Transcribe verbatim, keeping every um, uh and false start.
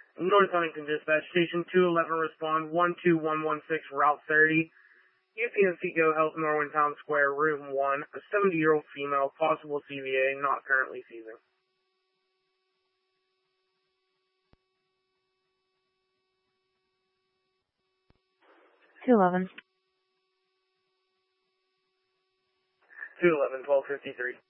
North Huntington Dispatch, Station two eleven, respond one two one one six, Route thirty, U P N C Go Health, Norwin Town Square, Room one, a seventy-year-old female, possible C V A, not currently seizing. two eleven. two eleven, twelve fifty-three.